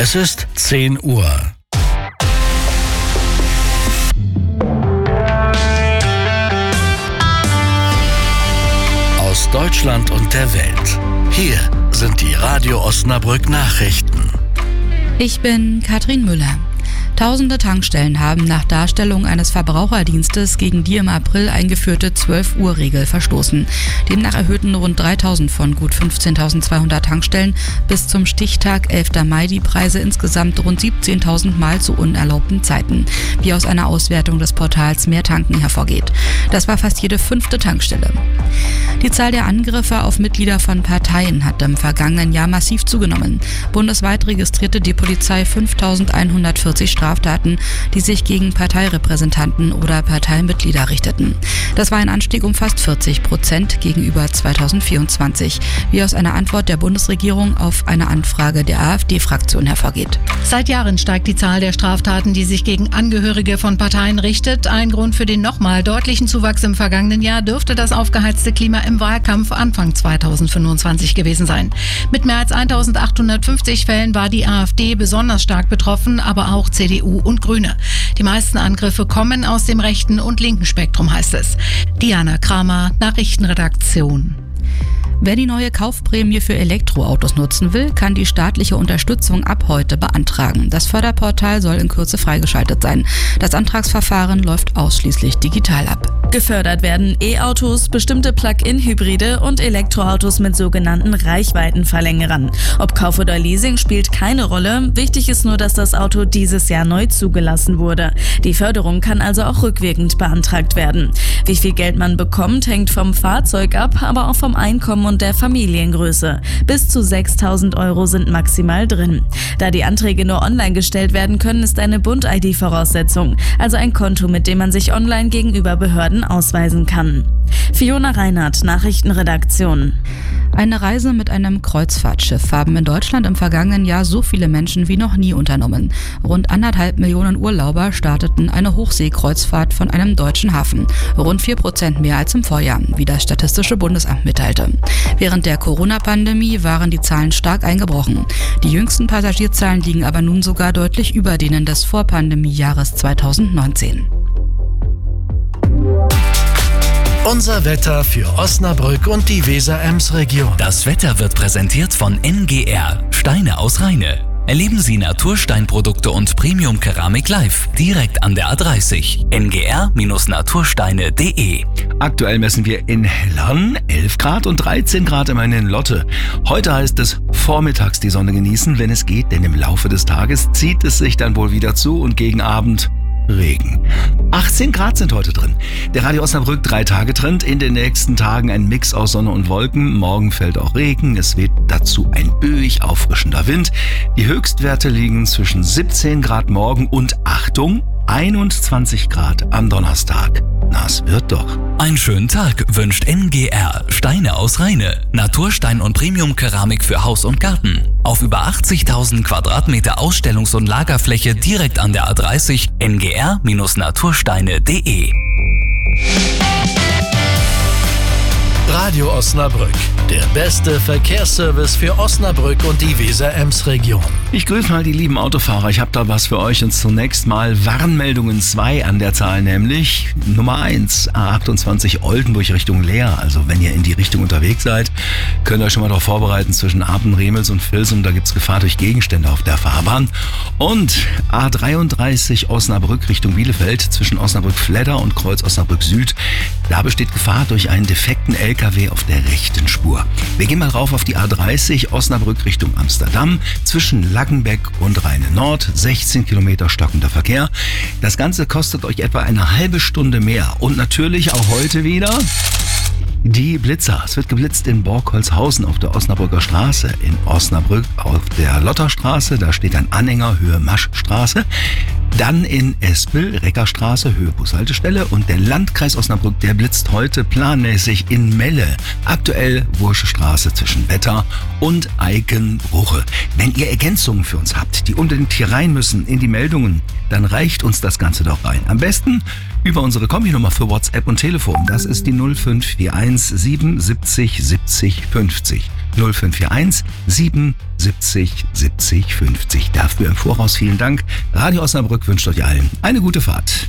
Es ist 10 Uhr. Aus Deutschland und der Welt. Hier sind die Radio Osnabrück Nachrichten. Ich bin Katrin Müller. Tausende Tankstellen haben nach Darstellung eines Verbraucherdienstes gegen die im April eingeführte 12-Uhr-Regel verstoßen. Demnach erhöhten rund 3.000 von gut 15.200 Tankstellen bis zum Stichtag 11. Mai die Preise insgesamt rund 17.000 Mal zu unerlaubten Zeiten, wie aus einer Auswertung des Portals Mehr Tanken hervorgeht. Das war fast jede 5. Tankstelle. Die Zahl der Angriffe auf Mitglieder von Parteien hat im vergangenen Jahr massiv zugenommen. Bundesweit registrierte die Polizei 5.140 Straftaten, die sich gegen Parteirepräsentanten oder Parteimitglieder richteten. Das war ein Anstieg um fast 40% gegenüber 2024, wie aus einer Antwort der Bundesregierung auf eine Anfrage der AfD-Fraktion hervorgeht. Seit Jahren steigt die Zahl der Straftaten, die sich gegen Angehörige von Parteien richtet. Ein Grund für den nochmal deutlichen Zuwachs im vergangenen Jahr dürfte das aufgeheizte Klima im Wahlkampf Anfang 2025 gewesen sein. Mit mehr als 1.850 Fällen war die AfD besonders stark betroffen, aber auch CDU und Grüne. Die meisten Angriffe kommen aus dem rechten und linken Spektrum, heißt es. Diana Kramer, Nachrichtenredaktion. Wer die neue Kaufprämie für Elektroautos nutzen will, kann die staatliche Unterstützung ab heute beantragen. Das Förderportal soll in Kürze freigeschaltet sein. Das Antragsverfahren läuft ausschließlich digital ab. Gefördert werden E-Autos, bestimmte Plug-in-Hybride und Elektroautos mit sogenannten Reichweitenverlängerern. Ob Kauf oder Leasing spielt keine Rolle. Wichtig ist nur, dass das Auto dieses Jahr neu zugelassen wurde. Die Förderung kann also auch rückwirkend beantragt werden. Wie viel Geld man bekommt, hängt vom Fahrzeug ab, aber auch vom Einkommen und der Familiengröße. Bis zu 6.000 € sind maximal drin. Da die Anträge nur online gestellt werden können, ist eine Bund-ID Voraussetzung, also ein Konto, mit dem man sich online gegenüber Behörden ausweisen kann. Fiona Reinhardt, Nachrichtenredaktion. Eine Reise mit einem Kreuzfahrtschiff haben in Deutschland im vergangenen Jahr so viele Menschen wie noch nie unternommen. Rund 1,5 Millionen Urlauber starteten eine Hochseekreuzfahrt von einem deutschen Hafen. Rund 4% mehr als im Vorjahr, wie das Statistische Bundesamt mitteilte. Während der Corona-Pandemie waren die Zahlen stark eingebrochen. Die jüngsten Passagierzahlen liegen aber nun sogar deutlich über denen des Vorpandemiejahres 2019. Unser Wetter für Osnabrück und die Weser-Ems-Region. Das Wetter wird präsentiert von NGR, Steine aus Rheine. Erleben Sie Natursteinprodukte und Premium-Keramik live, direkt an der A30. ngr-natursteine.de. Aktuell messen wir in Hellern 11 Grad und 13 Grad immerhin in Lotte. Heute heißt es vormittags die Sonne genießen, wenn es geht, denn im Laufe des Tages zieht es sich dann wohl wieder zu und gegen Abend Regen. 18 Grad sind heute drin. Der Radio Osnabrück 3-Tage-Trend. In den nächsten Tagen ein Mix aus Sonne und Wolken. Morgen fällt auch Regen. Es weht dazu ein böig auffrischender Wind. Die Höchstwerte liegen zwischen 17 Grad morgen und, Achtung, 21 Grad am Donnerstag. Na, es wird doch. Einen schönen Tag wünscht NGR, Steine aus Rheine. Naturstein und Premium-Keramik für Haus und Garten. Auf über 80.000 Quadratmeter Ausstellungs- und Lagerfläche direkt an der A30. ngr-natursteine.de. Radio Osnabrück, der beste Verkehrsservice für Osnabrück und die Weser-Ems-Region. Ich grüße mal die lieben Autofahrer. Ich habe da was für euch und zunächst mal Warnmeldungen 2 an der Zahl, nämlich Nummer 1, A28 Oldenburg Richtung Leer. Also wenn ihr in die Richtung unterwegs seid, könnt ihr euch schon mal darauf vorbereiten, zwischen Apen, Remels und Vilsum, da gibt es Gefahr durch Gegenstände auf der Fahrbahn. Und A33 Osnabrück Richtung Bielefeld zwischen Osnabrück-Fledder und Kreuz Osnabrück Süd. Da besteht Gefahr durch einen defekten LKW auf der rechten Spur. Wir gehen mal rauf auf die A30 Osnabrück Richtung Amsterdam zwischen Laggenbeck und Rheine Nord. 16 Kilometer stockender Verkehr. Das Ganze kostet euch etwa eine halbe Stunde mehr. Und natürlich auch heute wieder die Blitzer. Es wird geblitzt in Borgholzhausen auf der Osnabrücker Straße. In Osnabrück auf der Lotterstraße, da steht ein Anhänger Höhe Maschstraße. Dann in Espel, Reckerstraße, Höhe Bushaltestelle. Und der Landkreis Osnabrück, der blitzt heute planmäßig in Melle. Aktuell Wursche Straße zwischen Wetter und Eikenbruche. Wenn ihr Ergänzungen für uns habt, die unbedingt hier rein müssen in die Meldungen, dann reicht uns das Ganze doch rein. Am besten über unsere Kombinummer für WhatsApp und Telefon. Das ist die 0541 77 70 50. 0541 77 70 50. Dafür im Voraus vielen Dank. Radio Osnabrück wünscht euch allen eine gute Fahrt.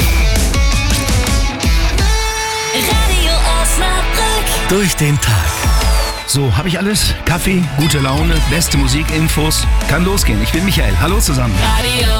Radio Osnabrück. Durch den Tag. So, habe ich alles? Kaffee, gute Laune, beste Musik, Infos. Kann losgehen. Ich bin Michael. Hallo zusammen. Radio